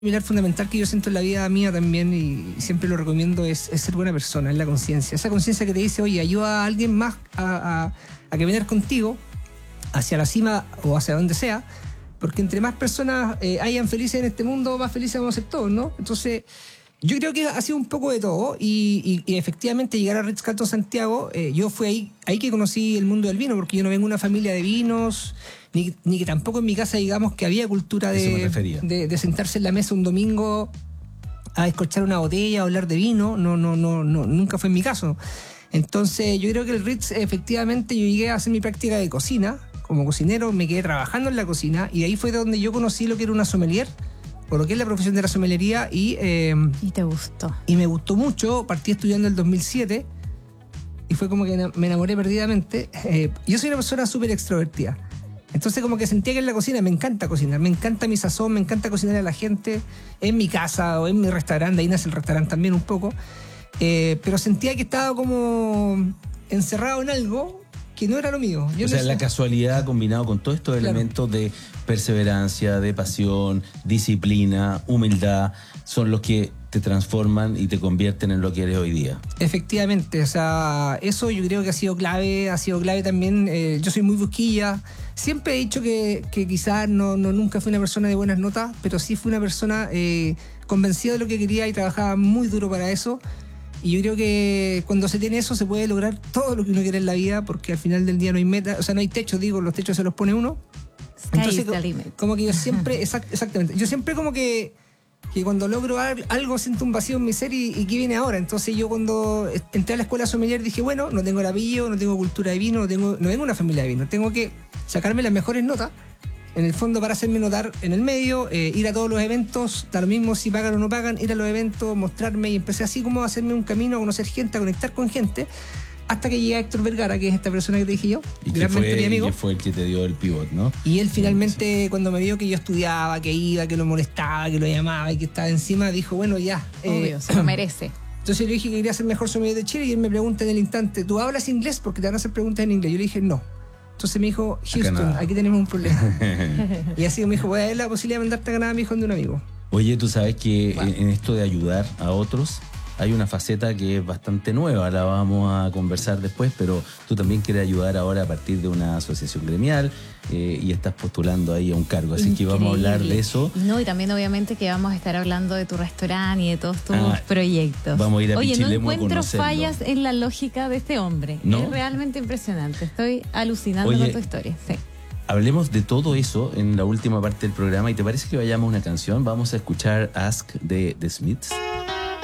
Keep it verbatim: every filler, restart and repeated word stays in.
pilar fundamental que yo siento en la vida mía también, y siempre lo recomiendo, es, es ser buena persona, es la conciencia. Esa conciencia que te dice, oye, ayuda a alguien más a, a, a que venir contigo hacia la cima o hacia donde sea, porque entre más personas eh, hayan felices en este mundo, más felices vamos a ser todos, ¿no? Entonces, yo creo que ha sido un poco de todo, y, y, y efectivamente llegar a Ritz-Carlton Santiago, eh, yo fue ahí, ahí que conocí el mundo del vino, porque yo no vengo de una familia de vinos, ni, ni que tampoco en mi casa digamos que había cultura de, de, de sentarse en la mesa un domingo a escorchar una botella o hablar de vino. No, no, no, no, nunca fue en mi caso. Entonces yo creo que el Ritz, efectivamente, yo llegué a hacer mi práctica de cocina como cocinero, me quedé trabajando en la cocina, y ahí fue donde yo conocí lo que era una sommelier, por lo que es la profesión de la sommelería, y eh, y te gustó y me gustó mucho. Partí estudiando en el dos mil siete y fue como que me enamoré perdidamente. eh, yo soy una persona súper extrovertida, entonces como que sentía que en la cocina me encanta cocinar, me encanta mi sazón, me encanta cocinar a la gente en mi casa o en mi restaurante. Ahí nace el restaurante también un poco, eh, pero sentía que estaba como encerrado en algo que no era lo mío. Yo o no sea, sé. La casualidad combinado con todos estos claro. elementos de perseverancia, de pasión, disciplina, humildad, son los que te transforman y te convierten en lo que eres hoy día. Efectivamente, o sea, eso yo creo que ha sido clave, ha sido clave también. Eh, yo soy muy busquilla, siempre he dicho que, que quizás no, no, nunca fui una persona de buenas notas, pero sí fui una persona eh, convencida de lo que quería y trabajaba muy duro para eso. Y yo creo que cuando se tiene eso se puede lograr todo lo que uno quiere en la vida, porque al final del día no hay meta, o sea, no hay techo, digo, los techos se los pone uno. Entonces, como, como que yo siempre, exact, exactamente, yo siempre como que, que cuando logro algo siento un vacío en mi ser, y, y ¿qué viene ahora? Entonces yo cuando entré a la escuela sommelier dije, bueno, no tengo el apellido, no tengo cultura de vino, no, tengo, no vengo de una familia de vino, tengo que sacarme las mejores notas, en el fondo, para hacerme notar en el medio, eh, ir a todos los eventos, da lo mismo si pagan o no pagan, ir a los eventos, mostrarme, y empecé así como a hacerme un camino, a conocer gente, a conectar con gente, hasta que llegué a Héctor Vergara, que es esta persona que te dije yo, y gran mentor y amigo. Y que fue el que te dio el pivot, ¿no? Y él finalmente, sí, cuando me vio que yo estudiaba, que iba, que lo molestaba, que lo llamaba y que estaba encima, dijo, bueno, ya. Obvio, eh, se lo merece. Entonces le dije que quería ser mejor sommelier de Chile, y él me pregunta en el instante, ¿tú hablas inglés? Porque te van a hacer preguntas en inglés. Yo le dije, no. Entonces me dijo, Houston, aquí tenemos un problema. Y así me dijo, voy a ver la posibilidad de mandarte a Canadá, mi hijo, de un amigo. Oye, tú sabes que wow. en esto de ayudar a otros hay una faceta que es bastante nueva, la vamos a conversar después, pero tú también quieres ayudar ahora a partir de una asociación gremial, eh, y estás postulando ahí a un cargo, así Increíble. Que vamos a hablar de eso. No, y también obviamente que vamos a estar hablando de tu restaurante y de todos tus ah, proyectos. Vamos a ir a Oye, Pichilemu no encuentro a conocerlo. fallas en la lógica de este hombre. ¿No? Es realmente impresionante, estoy alucinando Oye, con tu historia. Sí. Hablemos de todo eso en la última parte del programa, y ¿te parece que vayamos a una canción? Vamos a escuchar Ask de The Smiths.